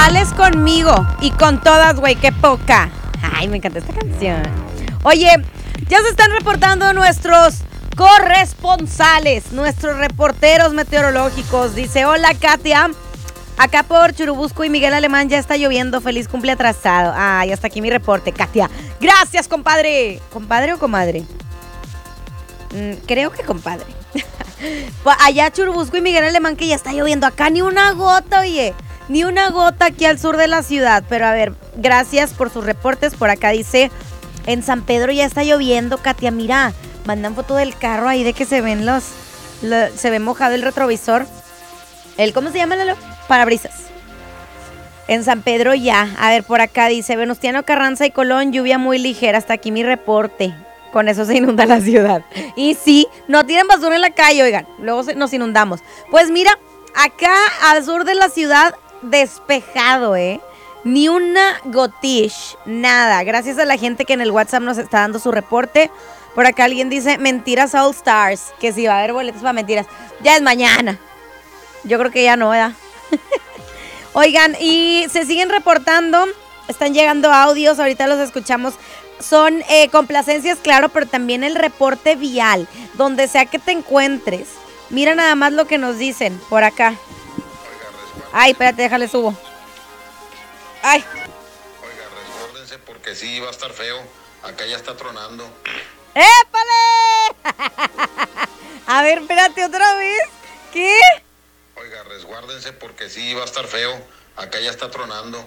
Sales conmigo y con todas, güey, qué poca. Ay, me encanta esta canción. Oye, ya se están reportando nuestros corresponsales, nuestros reporteros meteorológicos. Dice, hola, Katia. Acá por Churubusco y Miguel Alemán ya está lloviendo. Feliz cumple atrasado. Ay, hasta aquí mi reporte, Katia. Gracias, compadre. ¿Compadre o comadre? Creo que compadre. Allá Churubusco y Miguel Alemán que ya está lloviendo. Acá ni una gota, oye. Ni una gota aquí al sur de la ciudad. Pero a ver, gracias por sus reportes. Por acá dice, en San Pedro ya está lloviendo, Katia. Mira, mandan foto del carro ahí de que se ven se ve mojado el retrovisor. ¿Cómo se llama, Lalo? Parabrisas. En San Pedro ya. A ver, por acá dice, Venustiano Carranza y Colón, lluvia muy ligera. Hasta aquí mi reporte. Con eso se inunda la ciudad. Y sí, no tiren basura en la calle, oigan. Luego nos inundamos. Pues mira, acá al sur de la ciudad, despejado, Ni una gotish, nada. Gracias a la gente que en el WhatsApp nos está dando su reporte. Por acá alguien dice, mentiras All Stars. Que si va a haber boletos para mentiras. Ya es mañana. Yo creo que ya no, ¿verdad? Oigan, y se siguen reportando. Están llegando audios, ahorita los escuchamos. Son complacencias, claro, pero también el reporte vial, donde sea que te encuentres. Mira nada más lo que nos dicen por acá. Ay, espérate, déjale subo. Ay. Oiga, resguárdense porque sí va a estar feo. Acá ya está tronando. ¡Épale! A ver, espérate otra vez. ¿Qué? Oiga, resguárdense porque sí va a estar feo. Acá ya está tronando.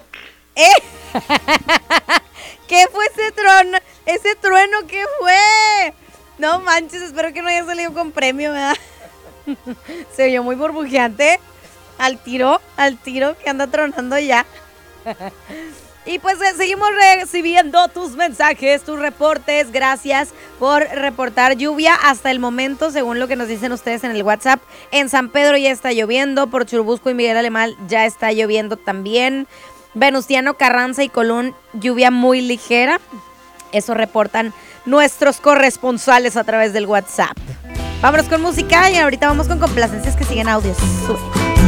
¿Qué fue ese trueno? ¿Ese trueno qué fue? No manches, espero que no haya salido con premio, ¿verdad? Se vio muy burbujeante. Al tiro que anda tronando ya. Y pues seguimos recibiendo tus mensajes, tus reportes. Gracias por reportar lluvia hasta el momento, según lo que nos dicen ustedes en el WhatsApp. En San Pedro ya está lloviendo, por Churubusco y Miguel Alemán ya está lloviendo también. Venustiano Carranza y Colón, lluvia muy ligera. Eso reportan nuestros corresponsales a través del WhatsApp. Vámonos con música y ahorita vamos con complacencias que siguen audios. Sube.